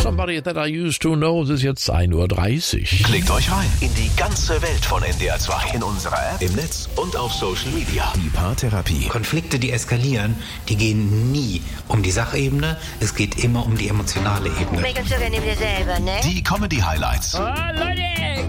Somebody That I Used to Know. Es ist jetzt 1:30 Uhr. Klickt euch rein in die ganze Welt von NDR 2. In unserer App, im Netz und auf Social Media. Die Paartherapie. Konflikte, die eskalieren, die gehen nie um die Sachebene. Es geht immer um die emotionale Ebene. Regelst du gerne dir selber, ne? Die Comedy-Highlights. Oh, Leute!